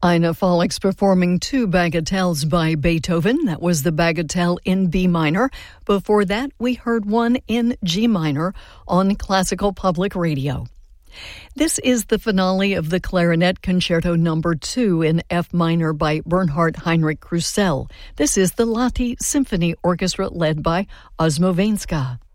Ina Follix performing two bagatelles by Beethoven. That was the bagatelle in B minor. Before that, we heard one in G minor on Classical Public Radio. This is the finale of the Clarinet Concerto No. 2 in F minor by Bernhard Heinrich Krusell. This is the Lahti Symphony Orchestra led by Osmo Venska.